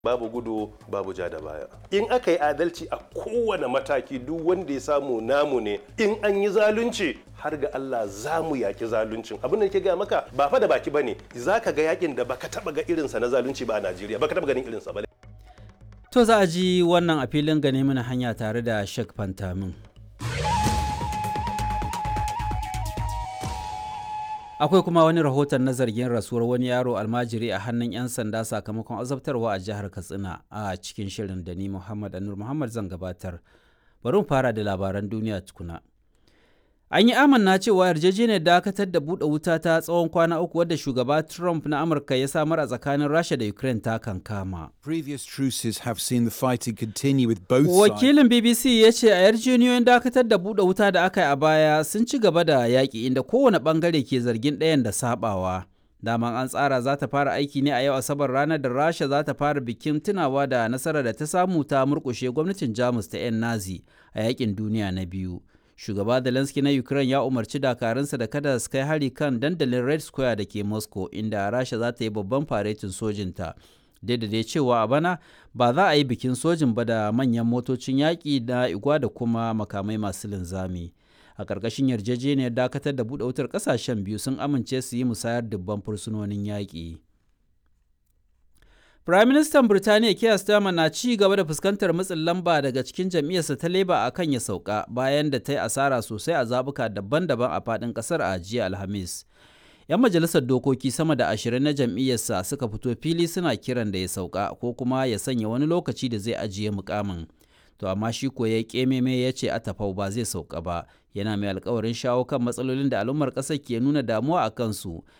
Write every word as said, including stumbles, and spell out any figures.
babu gudu babu ja da baya. In aka yi adalci a kowane mataki duk wanda ya samu namu ne, in an yi zalunci har ga Allah za mu yaki zaluncin. Abin da ke gaya maka ba fa da baki bane, za ka ga yakin da baka taba ga irinsa na zalunci ba a Najeriya, baka taba ganin irinsa ba. To za a ji wannan a filin gane mana hanya tare da Sheikh Fantamin. Akwai kuma wani rahoton na zargin rasuwar wani yaro almajiri a hannun 'yan sanda sakamakon azabtarwa a jihar Katsina a cikin shirin da ni Muhammad Anur Muhammad zan gabatar. Bari mu fara da labaran duniya tukuna. An yi amanna cewa yarjejeniyar dakatar da buɗe wuta ta tsawon kwana uku wadda shugaba Trump na Amurka ya samar a tsakanin Rasha da Ukraine ta kankama. Previous truces have seen the fighting continue with both sides. Wakilin B B C ya ce a yarjejeniyoyin dakatar da buɗe wuta da aka yi a baya sun ci gaba da yaƙi inda kowane ɓangare ke zargin ɗayan da saɓawa. Daman an tsara za ta fara aiki ne a yau Asabar, ranar da Rasha za ta fara bikin tunawa da nasarar da ta samu ta murƙushe gwamnatin Jamus ta 'yan Nazi a yaƙin duniya na biyu. Shugaba Zelensky na Ukraine ya umarci dakarunsa da kada su kai hari kan dandalin Red Square da ke Moscow, inda Rasha za ta yi babban faretin sojinta. Daidai cewa a bana ba za a yi bikin sojin ba da manyan motocin yaƙi na igwa da kuma makamai masu linzami. A ƙarƙashin yarjejeniyar dakatar da buɗe wutar, ƙasashen biyu sun amince su yi musayar dubban fursunonin yaƙi. Firaministan Birtaniya Keir Starmer na ci gaba da fuskantar matsin lamba daga cikin jam'iyyarsa ta Labour a kan ya sauka bayan da ta yi asara sosai a zaɓuka daban-daban a faɗin ƙasar a jiya Alhamis. 'Yan majalisar dokoki sama da ashirin na jam'iyyarsa suka fito fili suna kiran da ya sauka ko kuma ya sanya wani lokaci da zai ajiye mukamin. To amma shi ko ya ƙememe ya ce atafau ba zai sauka ba, yana mai alkawarin shawo kan matsalolin da al'ummar ƙasar ke nuna damuwa a kansu